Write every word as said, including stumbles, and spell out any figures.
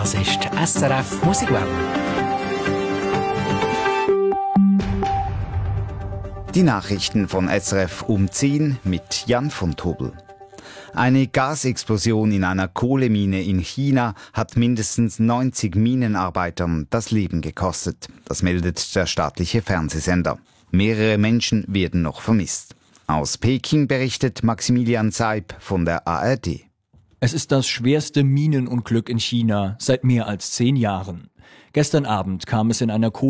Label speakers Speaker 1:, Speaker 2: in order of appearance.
Speaker 1: Das ist die S R F Musikwelle.
Speaker 2: Die Nachrichten von S R F um zehn mit Jan von Tobel. Eine Gasexplosion in einer Kohlemine in China hat mindestens neunzig Minenarbeitern das Leben gekostet. Das meldet der staatliche Fernsehsender. Mehrere Menschen werden noch vermisst. Aus Peking berichtet Maximilian Zeib von der A R D.
Speaker 3: Es ist das schwerste Minenunglück in China seit mehr als zehn Jahren. Gestern Abend kam es in einer Kohle